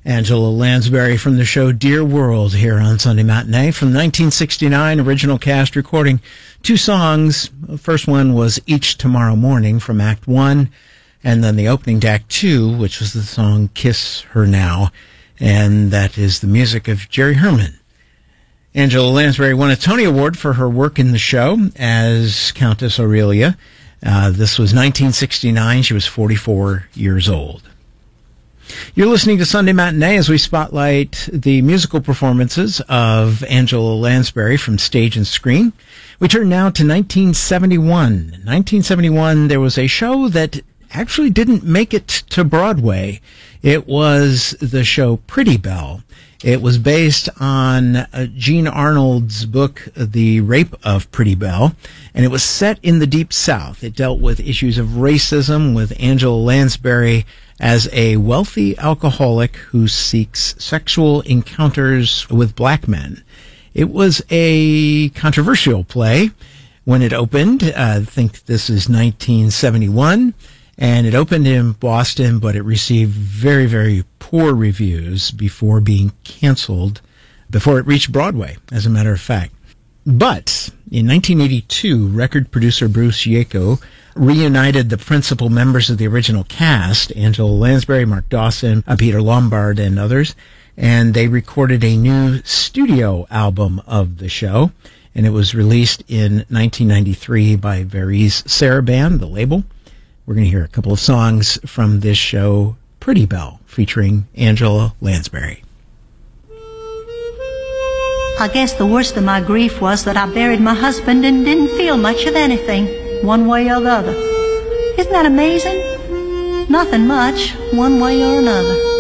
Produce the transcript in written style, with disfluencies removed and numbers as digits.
Angela Lansbury from the show Dear World here on Sunday Matinee from 1969, original cast recording. Two songs. The first one was Each Tomorrow Morning from Act 1, and then the opening to Act 2, which was the song Kiss Her Now, and that is the music of Jerry Herman. Angela Lansbury won a Tony Award for her work in the show as Countess Aurelia. This was 1969. She was 44 years old. You're listening to Sunday Matinee as we spotlight the musical performances of Angela Lansbury from stage and screen. We turn now to 1971. In 1971, there was a show that actually didn't make it to Broadway. It was the show Pretty Belle. It was based on Jean Arnold's book, The Rape of Pretty Belle, and it was set in the Deep South. It dealt with issues of racism, with Angela Lansbury as a wealthy alcoholic who seeks sexual encounters with black men. It was a controversial play when it opened. I think this is 1971, and it opened in Boston, but it received very, very poor reviews before being canceled, before it reached Broadway, as a matter of fact. But in 1982, record producer Bruce Yako reunited the principal members of the original cast, Angela Lansbury, Mark Dawson, Peter Lombard, and others, and they recorded a new studio album of the show, and it was released in 1993 by Varese Sarabande, the label. We're going to hear a couple of songs from this show, Pretty Belle, featuring Angela Lansbury. I guess the worst of my grief was that I buried my husband and didn't feel much of anything, one way or the other. Isn't that amazing? Nothing much, one way or another.